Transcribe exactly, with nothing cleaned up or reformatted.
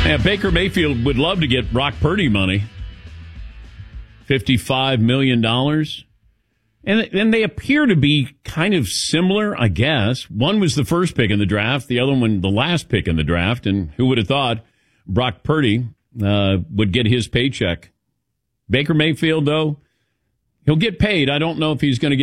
Yeah, Baker Mayfield would love to get Brock Purdy money. fifty-five million dollars. And, and they appear to be kind of similar, I guess. One was the first pick in the draft, the other one the last pick in the draft. And who would have thought Brock Purdy uh, would get his paycheck? Baker Mayfield, though, he'll get paid. I don't know if he's going to get